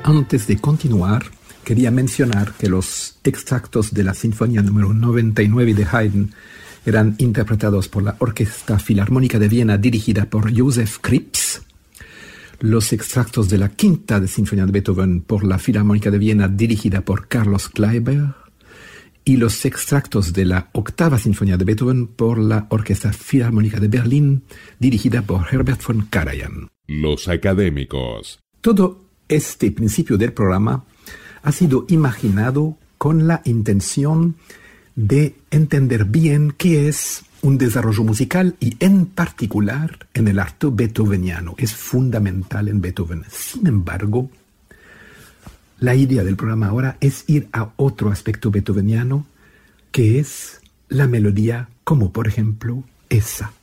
Antes de continuar, quería mencionar que los extractos de la Sinfonía número 99 de Haydn eran interpretados por la Orquesta Filarmónica de Viena dirigida por Joseph Krips, los extractos de la Quinta de Sinfonía de Beethoven por la Filarmónica de Viena dirigida por Carlos Kleiber y los extractos de la Octava Sinfonía de Beethoven por la Orquesta Filarmónica de Berlín dirigida por Herbert von Karajan. Los académicos. Todo este principio del programa ha sido imaginado con la intención de entender bien qué es un desarrollo musical y en particular en el arte beethoveniano. Es fundamental en Beethoven. Sin embargo, la idea del programa ahora es ir a otro aspecto beethoveniano, que es la melodía, como por ejemplo esa.